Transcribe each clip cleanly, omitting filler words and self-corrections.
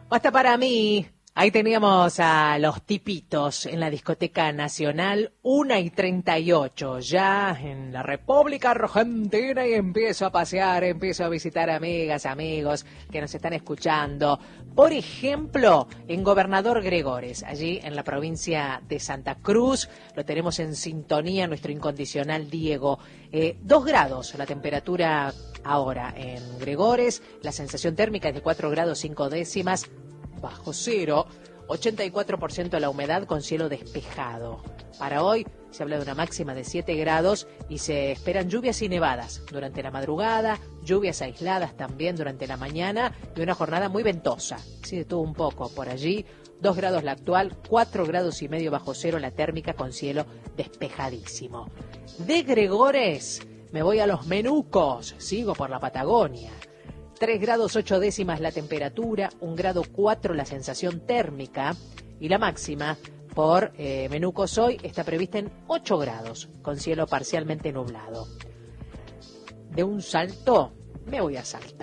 Basta para mí. Ahí teníamos a los tipitos en la discoteca nacional, 1:38, ya en la República Argentina, y empiezo a pasear, empiezo a visitar amigas, amigos que nos están escuchando. Por ejemplo, en Gobernador Gregores, allí en la provincia de Santa Cruz, lo tenemos en sintonía, nuestro incondicional Diego. 2 grados la temperatura ahora en Gregores, la sensación térmica es de 4 grados 5 décimas, bajo cero, 84% la humedad con cielo despejado. Para hoy se habla de una máxima de 7 grados y se esperan lluvias y nevadas durante la madrugada, lluvias aisladas también durante la mañana y una jornada muy ventosa. Sí, de todo un poco por allí. 2 grados la actual, 4 grados y medio bajo cero la térmica con cielo despejadísimo. De Gregores me voy a los Menucos, sigo por la Patagonia. 3 grados 8 décimas la temperatura, 1 grado 4 la sensación térmica y la máxima por Menucos hoy está prevista en 8 grados con cielo parcialmente nublado. De un salto me voy a Salta.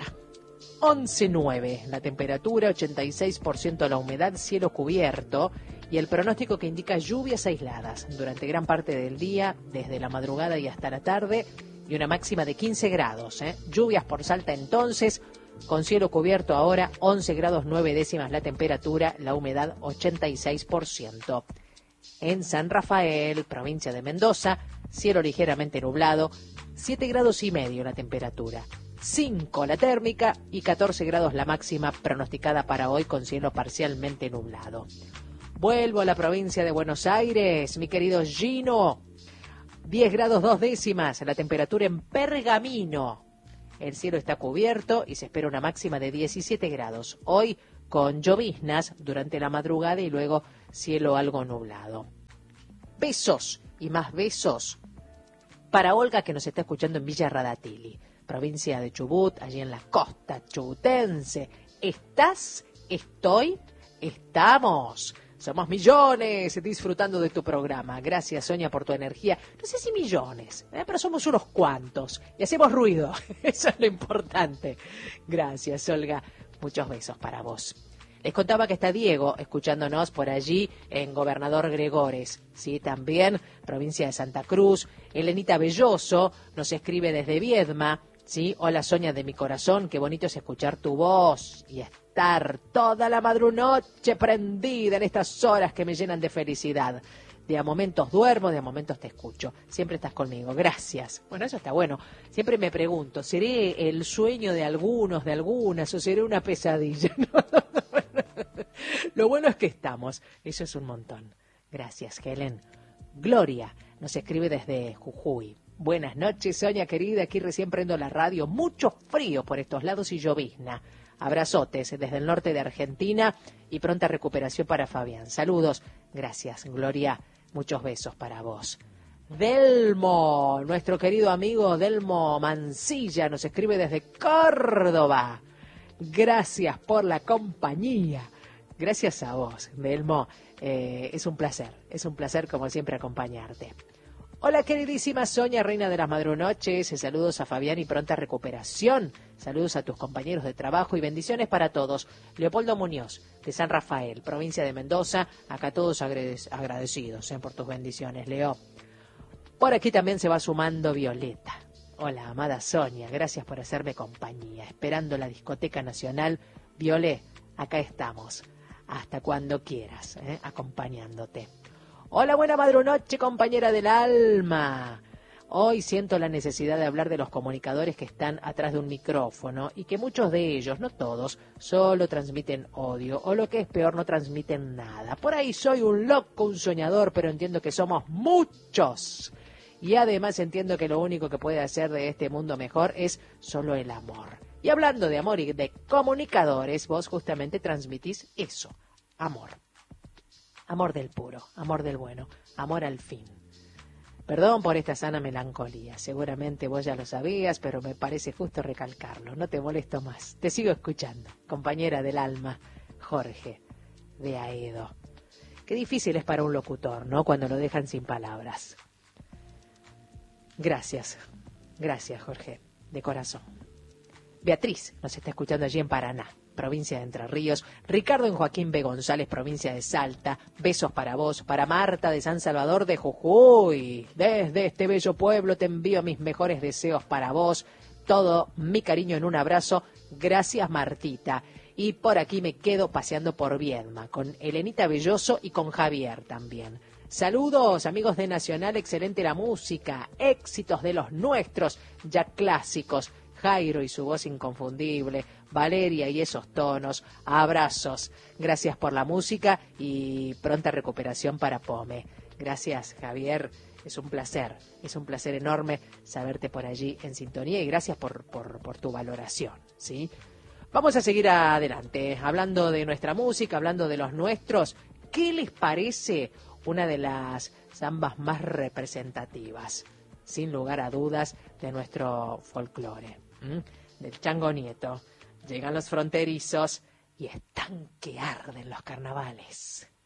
11,9 la temperatura, 86% la humedad, cielo cubierto y el pronóstico que indica lluvias aisladas durante gran parte del día, desde la madrugada y hasta la tarde, y una máxima de 15 grados. Lluvias por Salta entonces, con cielo cubierto ahora, 11 grados 9 décimas la temperatura, la humedad 86%. En San Rafael, provincia de Mendoza, cielo ligeramente nublado, 7 grados y medio la temperatura, 5 la térmica y 14 grados la máxima pronosticada para hoy con cielo parcialmente nublado. Vuelvo a la provincia de Buenos Aires, mi querido Gino. 10 grados 2 décimas la temperatura en Pergamino. El cielo está cubierto y se espera una máxima de 17 grados. Hoy con lloviznas durante la madrugada y luego cielo algo nublado. Besos y más besos para Olga, que nos está escuchando en Villa Radatili, provincia de Chubut, allí en la costa chubutense. ¿Estás? ¿Estoy? ¿Estamos? Somos millones disfrutando de tu programa. Gracias, Sonia, por tu energía. No sé si millones, pero somos unos cuantos y hacemos ruido. Eso es lo importante. Gracias, Olga. Muchos besos para vos. Les contaba que está Diego escuchándonos por allí en Gobernador Gregores, sí, también provincia de Santa Cruz. Elenita Belloso nos escribe desde Viedma, sí. Hola, Sonia de mi corazón, qué bonito es escuchar tu voz y estar toda la madrunoche prendida en estas horas que me llenan de felicidad. De a momentos duermo, de a momentos te escucho. Siempre estás conmigo. Gracias. Bueno, eso está bueno. Siempre me pregunto, ¿seré el sueño de algunos, de algunas, o seré una pesadilla? Lo bueno es que estamos. Eso es un montón. Gracias, Helen. Gloria nos escribe desde Jujuy. Buenas noches, Sonia querida. Aquí recién prendo la radio. Mucho frío por estos lados y llovizna. Abrazotes desde el norte de Argentina y pronta recuperación para Fabián. Saludos. Gracias, Gloria. Muchos besos para vos. Delmo, nuestro querido amigo Delmo Mancilla, nos escribe desde Córdoba. Gracias por la compañía. Gracias a vos, Delmo. Es un placer como siempre acompañarte. Hola, queridísima Sonia, reina de las madrunoches. Saludos a Fabián y pronta recuperación. Saludos a tus compañeros de trabajo y bendiciones para todos. Leopoldo Muñoz, de San Rafael, provincia de Mendoza. Acá todos agradecidos por tus bendiciones, Leo. Por aquí también se va sumando Violeta. Hola, amada Sonia, gracias por hacerme compañía. Esperando la discoteca nacional. Violé, acá estamos. Hasta cuando quieras, acompañándote. Hola, buena madrunoche, compañera del alma. Hoy siento la necesidad de hablar de los comunicadores que están atrás de un micrófono y que muchos de ellos, no todos, solo transmiten odio o lo que es peor, no transmiten nada. Por ahí soy un loco, un soñador, pero entiendo que somos muchos. Y además entiendo que lo único que puede hacer de este mundo mejor es solo el amor. Y hablando de amor y de comunicadores, vos justamente transmitís eso, amor. Amor del puro, amor del bueno, amor al fin. Perdón por esta sana melancolía, seguramente vos ya lo sabías, pero me parece justo recalcarlo, no te molesto más. Te sigo escuchando, compañera del alma, Jorge, de Aedo. Qué difícil es para un locutor, ¿no?, cuando lo dejan sin palabras. Gracias, Jorge, de corazón. Beatriz nos está escuchando allí en Paraná, provincia de Entre Ríos. Ricardo en Joaquín B. González, provincia de Salta. Besos para vos. Para Marta de San Salvador de Jujuy. Desde este bello pueblo te envío mis mejores deseos para vos. Todo mi cariño en un abrazo. Gracias, Martita. Y por aquí me quedo paseando por Viedma, con Elenita Belloso y con Javier también. Saludos, amigos de Nacional, excelente la música, éxitos de los nuestros, ya clásicos. Jairo y su voz inconfundible, Valeria y esos tonos, abrazos. Gracias por la música y pronta recuperación para Pome. Gracias, Javier. Es un placer enorme saberte por allí en sintonía y gracias por tu valoración, ¿sí? Vamos a seguir adelante, hablando de nuestra música, hablando de los nuestros. ¿Qué les parece una de las zambas más representativas, sin lugar a dudas, de nuestro folclore? Del Chango Nieto. Llegan los fronterizos y están que arden los carnavales.